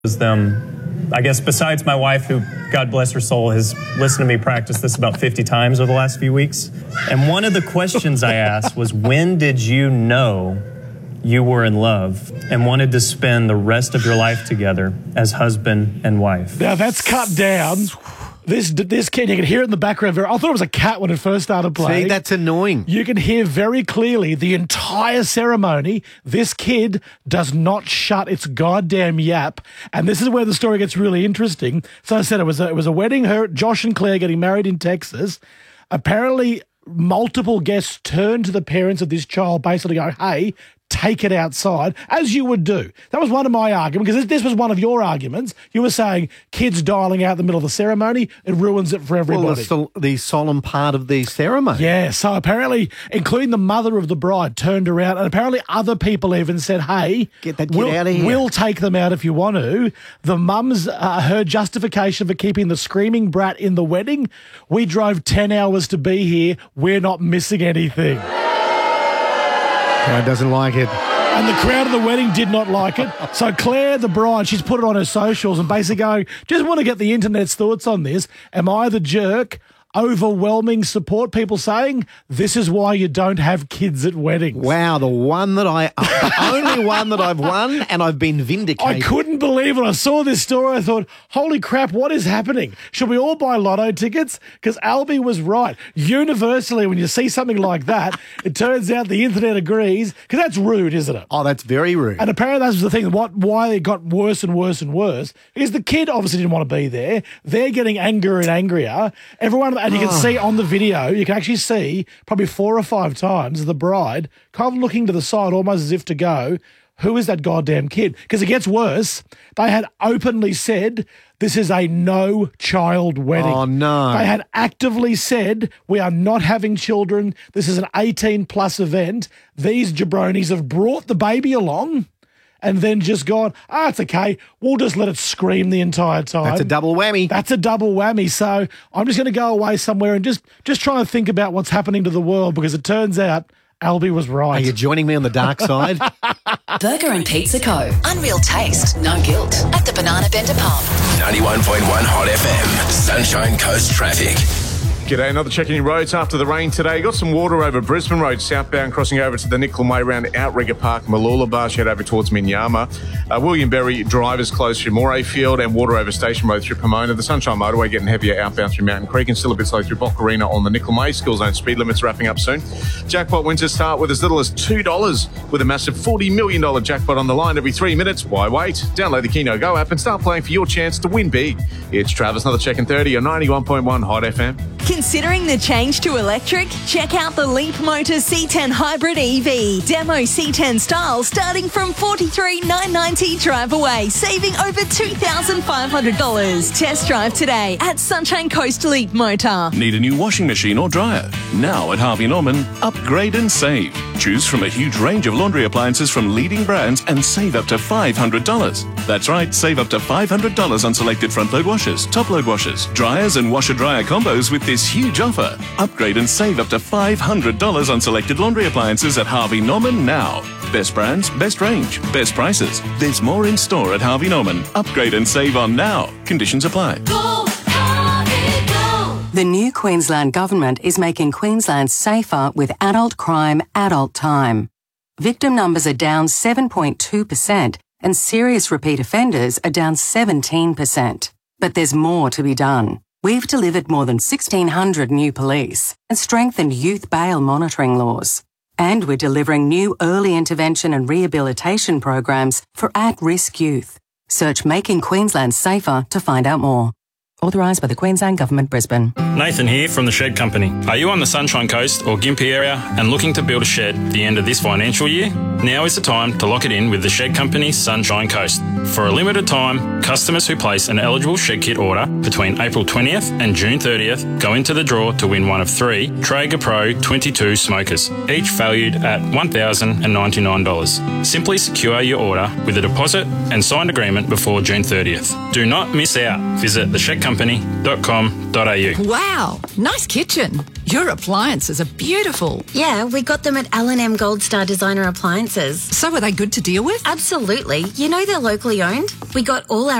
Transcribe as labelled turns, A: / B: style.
A: them. I guess besides my wife, who, God bless her soul, has listened to me practice this about 50 times over the last few weeks. And one of the questions I asked was, when did you know you were in love and wanted to spend the rest of your life together as husband and wife?
B: Now that's cut down. This kid, you can hear it in the background. I thought it was a cat when it first started playing.
C: See, that's annoying.
B: You can hear very clearly the entire ceremony. This kid does not shut its goddamn yap. And this is where the story gets really interesting. So I said it was a wedding. Josh and Claire getting married in Texas. Apparently, multiple guests turned to the parents of this child basically go, hey, take it outside, as you would do. That was one of my arguments, because this was one of your arguments. You were saying kids dialing out in the middle of the ceremony, it ruins it for everybody.
C: Well, the solemn part of the ceremony.
B: Yeah, so apparently, including the mother of the bride, turned around, and apparently other people even said, hey,
C: get that kid out of here.
B: We'll take them out if you want to. The mum's, her justification for keeping the screaming brat in the wedding, we drove 10 hours to be here, we're not missing anything.
C: Crowd doesn't like it.
B: And the crowd at the wedding did not like it. So Claire, the bride, she's put it on her socials and basically going, just want to get the internet's thoughts on this. Am I the jerk? Overwhelming support, people saying this is why you don't have kids at weddings.
C: Wow, the only one that I've won, and I've been vindicated.
B: I couldn't believe it. I saw this story. I thought, holy crap, what is happening? Should we all buy lotto tickets? Because Albie was right. Universally, when you see something like that, it turns out the internet agrees, because that's rude, isn't it?
C: Oh, that's very rude.
B: And apparently that's the thing. Why it got worse and worse and worse is the kid obviously didn't want to be there. They're getting angrier and angrier. And you can see on the video, you can actually see probably 4 or 5 times the bride kind of looking to the side almost as if to go, who is that goddamn kid? Because it gets worse. They had openly said this is a no-child wedding.
C: Oh, no.
B: They had actively said we are not having children. This is an 18-plus event. These jabronis have brought the baby along and then just gone, it's okay, we'll just let it scream the entire time.
C: That's a double whammy.
B: That's a double whammy. So I'm just going to go away somewhere and just try and think about what's happening to the world, because it turns out Albie was right.
C: Are you joining me on the dark side?
D: Burger and Pizza Co. Unreal taste, no guilt. At the Banana Bender Pub.
E: 91.1 Hot FM. Sunshine Coast traffic.
F: G'day, another check in your roads after the rain today. Got some water over Brisbane Road, southbound, crossing over to the Nickel Way around Outrigger Park, Malula head over towards Minyama. William Berry drivers closed through Morayfield, and water over Station Road through Pomona. The Sunshine Motorway getting heavier outbound through Mountain Creek, and still a bit slow through Boccarina on the Nickel Way. School zone speed limits wrapping up soon. Jackpot winters start with as little as $2 with a massive $40 million jackpot on the line every 3 minutes. Why wait? Download the Keno Go app and start playing for your chance to win big. It's Travis, another check in 30 on 91.1 Hot FM.
G: Considering the change to electric? Check out the Leap Motors C10 Hybrid EV. Demo C10 style starting from $43,990 drive away, saving over $2,500. Test drive today at Sunshine Coast Leap Motor.
H: Need a new washing machine or dryer? Now at Harvey Norman, upgrade and save. Choose from a huge range of laundry appliances from leading brands and save up to $500. That's right, save up to $500 on selected front-load washers, top-load washers, dryers and washer-dryer combos with this huge offer. Upgrade and save up to $500 on selected laundry appliances at Harvey Norman now. Best brands, best range, best prices. There's more in store at Harvey Norman. Upgrade and save on now. Conditions apply.
D: Go, Harvey, go! The new Queensland Government is making Queensland safer with adult crime, adult time. Victim numbers are down 7.2% and serious repeat offenders are down 17%. But there's more to be done. We've delivered more than 1,600 new police and strengthened youth bail monitoring laws. And we're delivering new early intervention and rehabilitation programs for at-risk youth. Search Making Queensland Safer to find out more. Authorised by the Queensland Government, Brisbane.
I: Nathan here from the Shed Company. Are you on the Sunshine Coast or Gympie area and looking to build a shed at the end of this financial year? Now is the time to lock it in with the Shed Company's Sunshine Coast. For a limited time, customers who place an eligible shed kit order between April 20th and June 30th go into the draw to win one of 3 Traeger Pro 22 smokers, each valued at $1,099. Simply secure your order with a deposit and signed agreement before June 30th. Do not miss out. Visit theshedcompany.com.au.
J: Wow, nice kitchen. Your appliances are beautiful.
K: Yeah, we got them at L&M Gold Star Designer Appliances.
J: So are they good to deal with?
K: Absolutely. You know they're locally owned. We got all our